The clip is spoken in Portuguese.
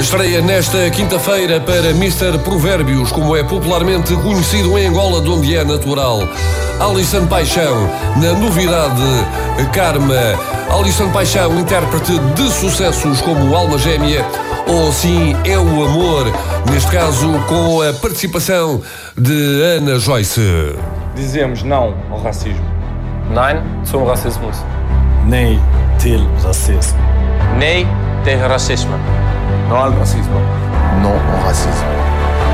Estreia nesta quinta-feira para Mr. Provérbios, como é popularmente conhecido em Angola, de onde é natural. Alisson Paixão, na novidade Karma. Alisson Paixão, intérprete de sucessos como Alma Gêmea ou Sim é o Amor, neste caso com a participação de Ana Joyce. Dizemos não ao racismo. Nein zum Rassismus. Nee till racismo. Nee tegen racisme. Não ao racismo. Não ao racismo.